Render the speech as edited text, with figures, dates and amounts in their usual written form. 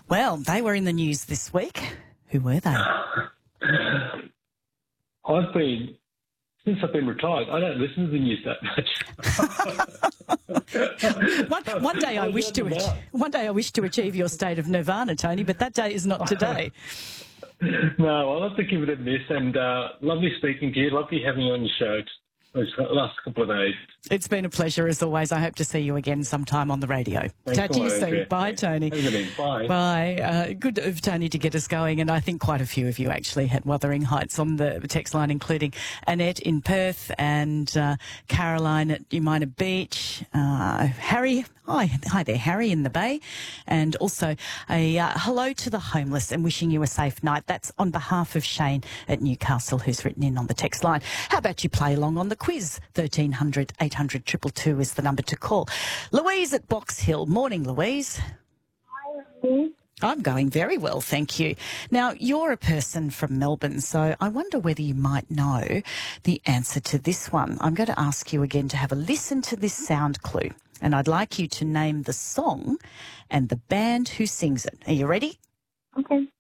Well, they were in the news this week. Who were they? Since I've been retired, I don't listen to the news that much. One day I wish to achieve your state of nirvana, Tony, but that day is not today. No, I'll have to give it a miss. And lovely speaking to you. Lovely having you on your show these last couple of days. It's been a pleasure as always. I hope to see you again sometime on the radio. Thanks Chat to you a lot, soon. Andrea. Bye, Tony. Bye. Bye. Good of Tony to get us going, and I think quite a few of you actually had Wuthering Heights on the text line, including Annette in Perth and Caroline at Umina Beach, Harry. Hi there, Harry in the Bay, and also a hello to the homeless and wishing you a safe night. That's on behalf of Shane at Newcastle, who's written in on the text line. How about you play along on the quiz? 1300 800 222 is the number to call. Louise at Box Hill. Morning, Louise. Hi. I'm going very well, thank you. Now, you're a person from Melbourne, so I wonder whether you might know the answer to this one. I'm going to ask you again to have a listen to this sound clue, and I'd like you to name the song and the band who sings it. Are you ready? Okay.